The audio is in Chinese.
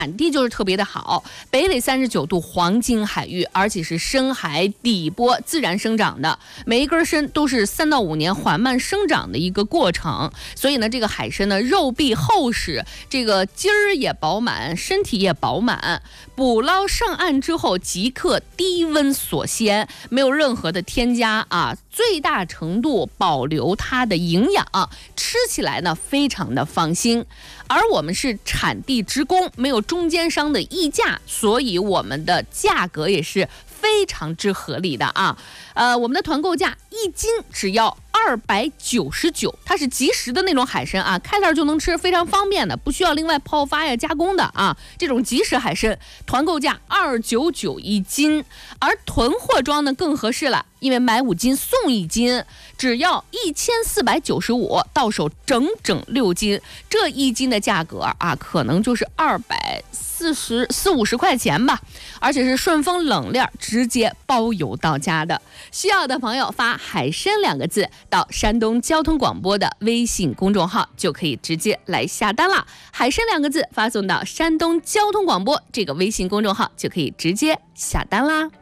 产地就是特别的好，北纬39度黄金海域，而且是深海底波自然生长的，每一根参都是3到5年缓慢生长的一个过程。所以呢，这个海参呢，肉壁厚实，这个筋儿也饱满，身体也饱满。捕捞上岸之后即刻低温锁鲜，没有任何的添加啊，最大程度保留它的营养，吃起来呢非常的放心。而我们是产地直供，没有中间商的溢价，所以我们的价格也是非常之合理的啊。我们的团购价1斤只要299，它是即食的那种海参啊，开袋就能吃，非常方便的，不需要另外泡发呀加工的啊。这种即食海参团购价2991斤，而囤货装呢更合适了，因为买5斤送1斤，只要1495，到手整整6斤，这1斤的价格啊，可能就是240-250块钱吧，而且是顺丰冷链直接包邮到家的。需要的朋友发海参2个字到山东交通广播的微信公众号，就可以直接来下单了。海参2个字发送到山东交通广播这个微信公众号，就可以直接下单啦。